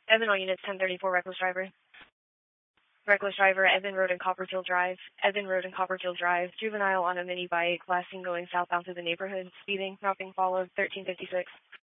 Evan, all units, 1034, reckless driver. Reckless driver, Evan Road and Copperfield Drive. Evan Road and Copperfield Drive. Juvenile on a mini bike, last seen going southbound through the neighborhood. Speeding, not being followed, 1356.